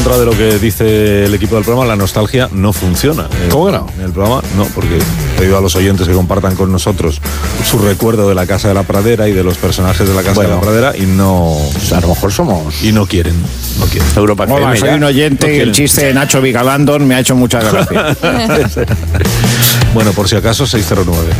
contra de lo que dice el equipo del programa, la nostalgia no funciona. ¿Cómo que no? En el programa no, porque he pedido a los oyentes que compartan con nosotros su recuerdo de la Casa de la Pradera y de los personajes de la Casa de la Pradera y no... Pues a lo mejor somos... Y no quieren. Europa FM. Hola, soy un oyente y el chiste de Nacho Vigalandón me ha hecho mucha gracia. Bueno, por si acaso, 609.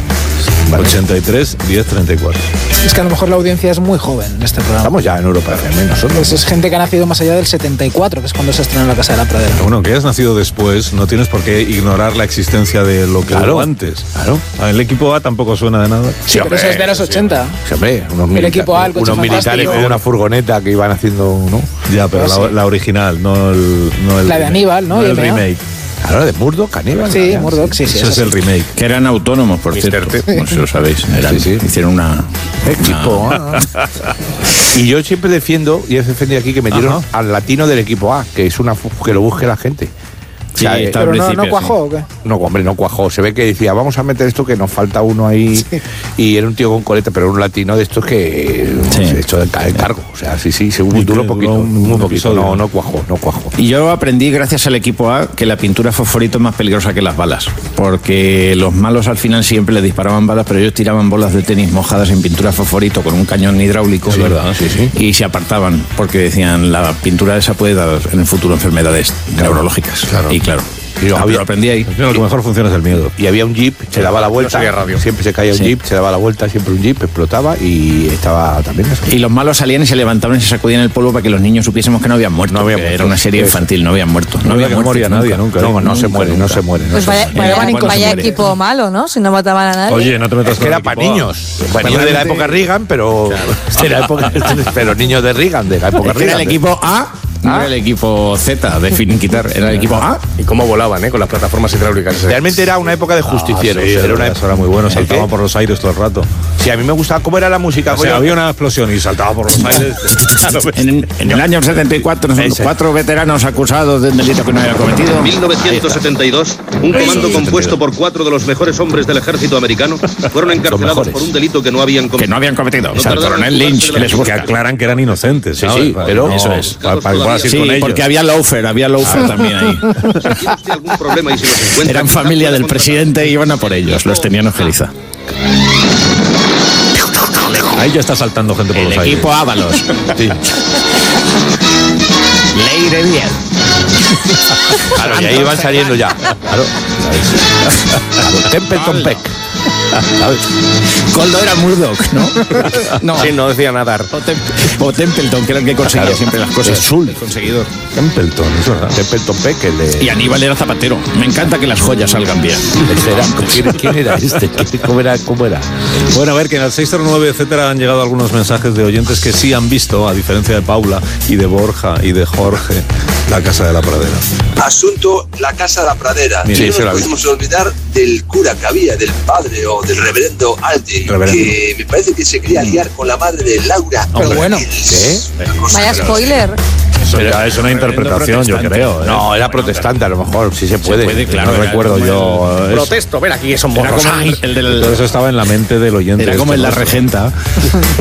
83 10 34. Es que a lo mejor la audiencia es muy joven en este programa. Estamos ya en Europa FM nosotros. Es gente que ha nacido más allá del 74, que es cuando se estrenó La Casa de la Pradera. Bueno, que hayas nacido después, no tienes por qué ignorar la existencia de lo que hubo antes. Claro. El equipo A tampoco suena de nada. Sí, pero eso es de los 80. Sí, hombre, El equipo A, el coche unos militares fantástico. con una furgoneta que iban haciendo, ¿no? Ya, pero la original, no el La de Aníbal, ¿no? No el Y remake. Claro, de Murdoch, Aníbal. Sí, Murdoch, sí. Ese es el remake. Que eran autónomos, por cierto. No sé si lo sabéis. Hicieron una... Equipo A. Y yo siempre defiendo, y he defendido aquí, que me dieron al latino del equipo A, que es que lo busque la gente. Sí, O sea, está al Pero principio, no cuajó, ¿o qué? No, hombre, no cuajó. Se ve que decía, vamos a meter esto que nos falta uno ahí. Sí. Y era un tío con coleta, pero un latino de estos que se echó el cargo. O sea, sí, se duró poquito. Un poquito. No cuajó. Y yo aprendí, gracias al equipo A, que la pintura fosforito es más peligrosa que las balas. Porque los malos al final siempre les disparaban balas, pero ellos tiraban bolas de tenis mojadas en pintura fosforito con un cañón hidráulico. Es verdad, sí. Y se apartaban, porque decían, la pintura esa puede dar en el futuro enfermedades neurológicas. Claro. Y claro. Y Lo aprendí ahí. Lo que mejor funciona es el miedo. Y había un jeep, se daba la vuelta. Siempre se caía un jeep, se daba la vuelta, siempre un jeep, explotaba y estaba también eso. Y los malos salían y se levantaban y se sacudían el polvo para que los niños supiésemos que no habían muerto. Era una serie infantil, no habían muerto. No había moría nadie nunca. No se muere. Pues vaya equipo malo, ¿no? Si no mataban a nadie. Oye, no te metas Es que era para niños. Niños de la época Reagan, pero pero niños de Reagan, de la época Era Reagan. el equipo A, no era el equipo Z de finiquitar, era el equipo A. Y cómo volaban, con las plataformas hidráulicas. Realmente era una época de justicieros. Sí, era eso era muy bueno, saltaban por los aires todo el rato. Sí, a mí me gustaba cómo era la música. O sea, había una explosión y saltaba por los aires. En el año 74, 4 veteranos acusados de un delito que no había cometido. En 1972, un comando compuesto por 4 de los mejores hombres del ejército americano fueron encarcelados por un delito que no habían cometido. O sea, el coronel Lynch, que aclaran que eran inocentes. Sí, pero eso es. Sí, porque había loafer también ahí. Eran familia del presidente y iban a por ellos, los tenían en Jeriza. Ahí ya está saltando gente por los aires. El equipo Ábalos. Sí. Leire 10. Claro, y ahí van saliendo ya. Claro. Templeton Peck. Coldo era Murdoch, ¿no? No. Sí, no decía nadar. O Templeton, que era el que conseguía siempre las cosas. Sul. El conseguidor. Templeton, eso era. Templeton Peck, el de... Y Aníbal era zapatero. Me encanta que las joyas salgan bien. ¿Quién era este? ¿Cómo era? Bueno, a ver, que en el 609, etcétera, han llegado algunos mensajes de oyentes que sí han visto, a diferencia de Paula y de Borja y de Jorge, La Casa de la Pradera. Asunto La Casa de la Pradera. Sí, no se la nos podemos olvidar del cura que había, del padre o del reverendo Aldi, que me parece que se quería liar con la madre de Laura. Pero bueno. ¿Qué? Vaya spoiler. Eso ya es una interpretación, yo creo. No, era protestante, a lo mejor, sí se puede. Claro, no recuerdo yo. Protesto, ven aquí, son morros. El del... Todo eso estaba en la mente del oyente. Era como en La Regenta.